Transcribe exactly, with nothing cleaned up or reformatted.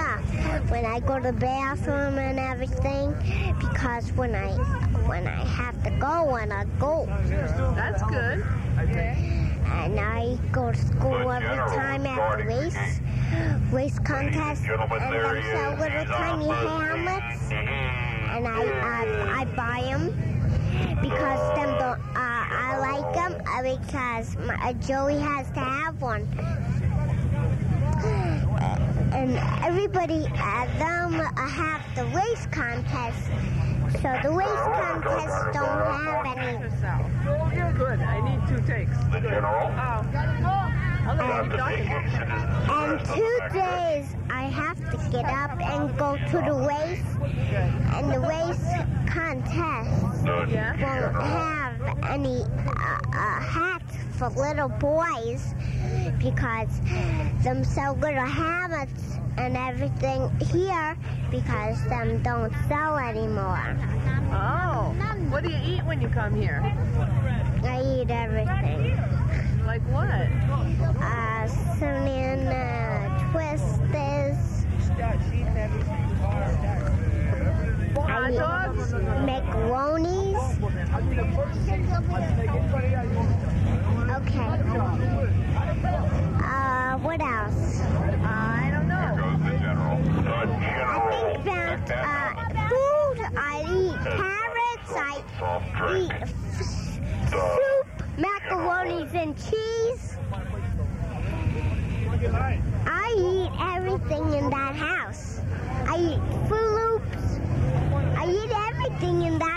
Yeah, when I go to the bathroom and everything, because when I when I have to go, and I go. That's good. And I go to school every time at the race race contest, and they sell little tiny helmets, and I uh, I buy them because them don't, uh, I like them uh, because my, uh, Joey has to have one. And everybody at them uh, have the race contest, so the race contests don't have any. Good. I need two takes. The general. Oh. And, and two days I have to get up and go to the race, and the race contest Yeah. won't have any uh, uh, hats for little boys because them sell little helmets and everything here because them don't sell anymore. Oh. What do you eat when you come here? I eat everything. Like what? Uh, cinnamon, uh, twisties. Hot dogs? Macaronis. Okay. Uh, what else? I don't know. Goes the general. The general. I think that uh, food. I eat carrots. I eat f- soup, macaronis, and cheese. I eat everything in that house. I eat Fruit Loops. I eat everything in that